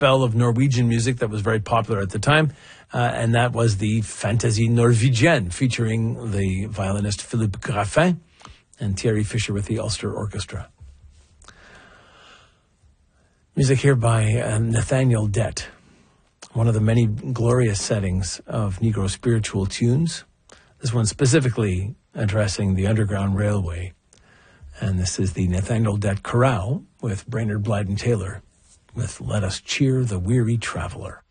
spell of Norwegian music that was very popular at the time, and that was the Fantaisie Norvégienne, featuring the violinist Philippe Graffin and Thierry Fischer with the Ulster Orchestra. Music here by Nathaniel Dett, one of the many glorious settings of Negro spiritual tunes. This one specifically addressing the Underground Railway. And this is the Nathaniel Dett Chorale with Brainerd Blyden Taylor with Let Us Cheer the Weary Traveler.